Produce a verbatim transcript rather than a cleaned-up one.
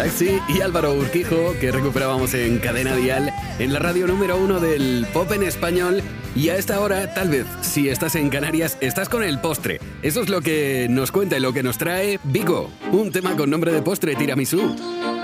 Taxi y Álvaro Urquijo, que recuperábamos en Cadena Dial, en la radio número uno del pop en español. Y a esta hora, tal vez, si estás en Canarias, estás con el postre. Eso es lo que nos cuenta y lo que nos trae Vico, un tema con nombre de postre, tiramisú.